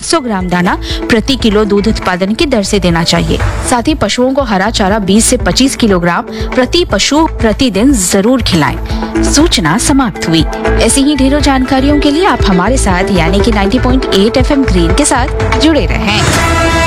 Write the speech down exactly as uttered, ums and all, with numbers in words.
सौ ग्राम दाना प्रति किलो दूध उत्पादन की दर से देना चाहिए। साथ ही पशुओं को हरा चारा बीस से पच्चीस किलोग्राम प्रति पशु प्रतिदिन जरूर खिलाएं। सूचना समाप्त हुई। ऐसी ही ढेरों जानकारियों के लिए आप हमारे साथ यानी कि नब्बे पॉइंट आठ एफ एम ग्रीन के साथ जुड़े रहें।